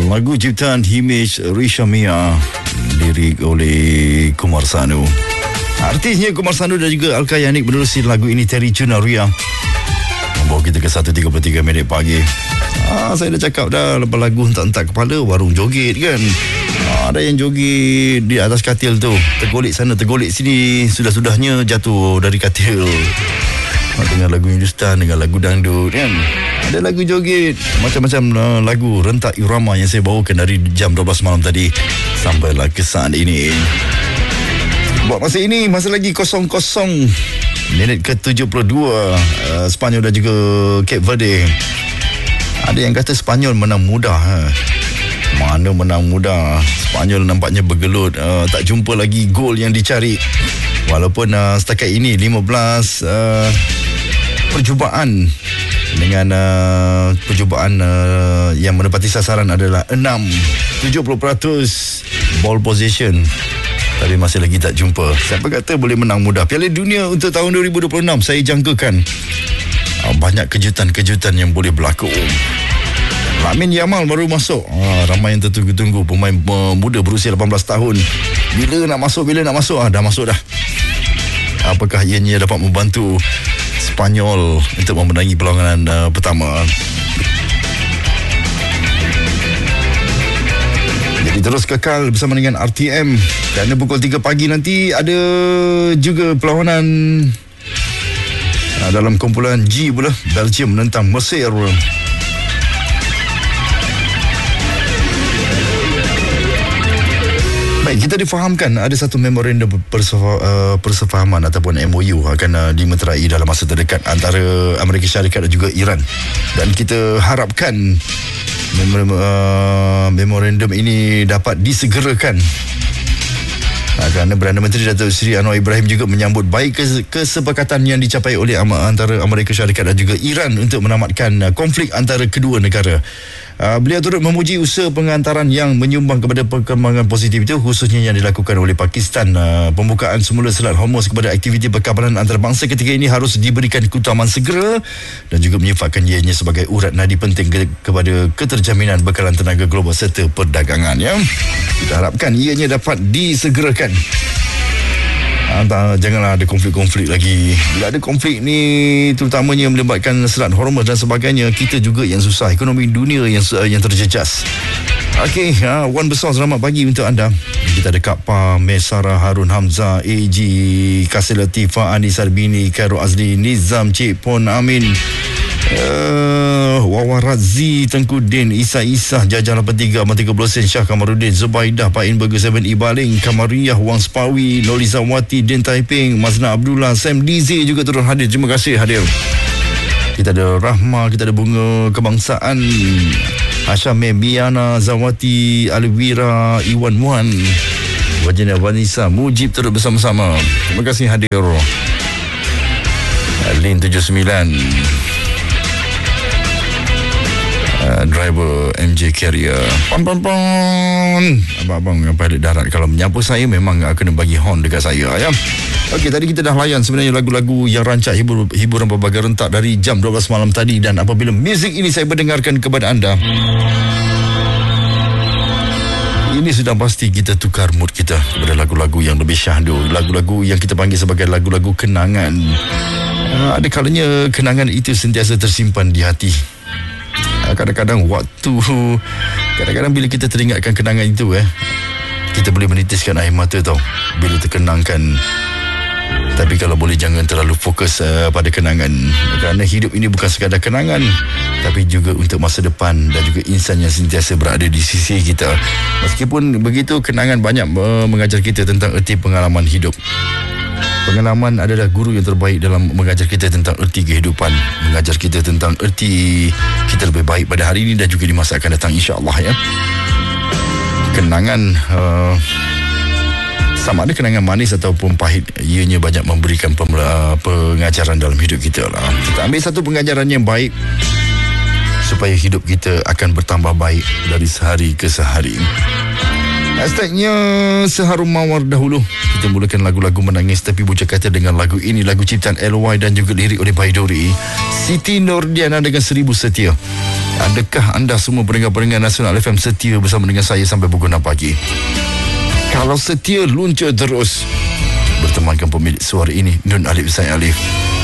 Lagu ciptaan Himesh Reshamia, lirik oleh Kumar Sanu. Artisnya Kumar Sanu dan juga Al-Kayanik menerusi lagu ini Terry Cunaria. Membawa kita ke 1.33 minit pagi. Saya dah cakap dah, lepas lagu hentak-hentak kepala, warung joget kan. Ada yang joget di atas katil tu, tergolek sana tergolek sini, sudah-sudahnya jatuh dari katil. Dengan lagu Hindustan, dengan lagu dangdut kan. Ada lagu joget, macam-macam lagu rentak irama yang saya bawakan dari jam 12 malam tadi sampailah ke saat ini. Buat masa ini, masa lagi 0-0, minit ke-72, Sepanyol dan juga Cape Verde. Ada yang kata Sepanyol menang mudah. Mana menang mudah? Sepanyol nampaknya bergelut, tak jumpa lagi gol yang dicari. Walaupun setakat ini 15 percubaan dengan percubaan yang menepati sasaran adalah 70% ball possession, tapi masih lagi tak jumpa. Siapa kata boleh menang mudah? Piala Dunia untuk tahun 2026 saya jangkakan banyak kejutan-kejutan yang boleh berlaku. Lamine Yamal baru masuk, ramai yang tertunggu-tunggu, pemain muda berusia 18 tahun. Bila nak masuk, dah masuk dah. Apakah ianya dapat membantu Sepanyol untuk memenangi perlawanan pertama? Jadi terus kekal bersama dengan RTM, kerana pukul 3 pagi nanti ada juga perlawanan dalam kumpulan G pula, Belgium menentang Mesir. Baik, kita difahamkan ada satu memorandum persefahaman ataupun MOU akan dimeterai dalam masa terdekat antara Amerika Syarikat dan juga Iran. Dan kita harapkan memorandum ini dapat disegerakan. Kerana Perdana Menteri Datuk Seri Anwar Ibrahim juga menyambut baik kesepakatan yang dicapai oleh antara Amerika Syarikat dan juga Iran untuk menamatkan konflik antara kedua negara. Beliau turut memuji usaha pengantaran yang menyumbang kepada perkembangan positif itu, khususnya yang dilakukan oleh Pakistan. Pembukaan semula Selat Hormuz kepada aktiviti perkapalan antarabangsa ketika ini harus diberikan keutamaan segera dan juga menyifatkan ianya sebagai urat nadi penting kepada keterjaminan bekalan tenaga global serta perdagangan. Ya, kita harapkan ianya dapat disegerakan. Janganlah ada konflik-konflik lagi. Bila ada konflik ni, terutamanya melibatkan Selat Hormuz dan sebagainya, kita juga yang susah, ekonomi dunia yang terjejas. Okey, Wan Besar, selamat pagi untuk anda. Kita ada Kak Pa, Mesara, Harun Hamzah, AG, Kasih Latifah, Anis Arbini, Khairul Azli, Nizam, Cik Pon Amin, Wawa Razi, Tengku Din, Isa, Jajah 83, Ahmad 30 Sen, Syah Kamarudin, Zubaidah, Pak In Burger 7, Ibaling, Kamariyah, Wang Spawi, Nolizawati, Din Taiping, Mazna Abdullah, Sam DZ juga turut hadir. Terima kasih hadir. Kita ada Rahma, kita ada Bunga Kebangsaan, Hasham Biana, Zawati, Alwira, Iwan Wan, Wajina Vanisa, Mujib turut bersama-sama. Terima kasih hadir. Lin 79, driver MJ Carrier, abang-abang pilot darat kalau menyapa saya memang kena bagi horn dekat saya ya. Okey, tadi kita dah layan sebenarnya lagu-lagu yang rancak hiburan berbagai rentak dari jam 12 malam tadi, dan apabila muzik ini saya berdengarkan kepada anda, ini sudah pasti kita tukar mood kita kepada lagu-lagu yang lebih syahdu, lagu-lagu yang kita panggil sebagai lagu-lagu kenangan. Ada kalanya kenangan itu sentiasa tersimpan di hati. Kadang-kadang bila kita teringatkan kenangan itu, kita boleh menitiskan air mata tau bila terkenangkan. Tapi kalau boleh jangan terlalu fokus pada kenangan, kerana hidup ini bukan sekadar kenangan, tapi juga untuk masa depan dan juga insan yang sentiasa berada di sisi kita. Meskipun begitu, kenangan banyak mengajar kita tentang erti pengalaman hidup. Pengalaman adalah guru yang terbaik dalam mengajar kita tentang erti kehidupan, mengajar kita tentang erti kita lebih baik pada hari ini dan juga di masa akan datang, insya-Allah ya. Kenangan sama ada kenangan manis ataupun pahit, ianya banyak memberikan pengajaran dalam hidup kita lah. Kita ambil satu pengajaran yang baik supaya hidup kita akan bertambah baik dari sehari ke sehari. Hashtagnya Seharum Mawar dahulu. Kita mulakan lagu-lagu menangis tapi bujang kata dengan lagu ini, lagu ciptaan LY dan juga lirik oleh Baiduri. Siti Nordiana dengan 1000 Setia. Adakah anda semua pendengar-pendengar Nasional FM setia bersama dengan saya sampai pukul 6 pagi? Kalau setia, luncur terus bertemankan pemilik suara ini, Nun Alif Zain Alif.